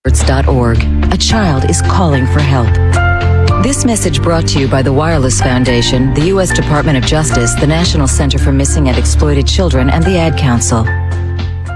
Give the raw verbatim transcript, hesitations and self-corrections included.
dot org. A child is calling for help. This message brought to you by the Wireless Foundation, the U S Department of Justice, the National Center for Missing and Exploited Children, and the Ad Council.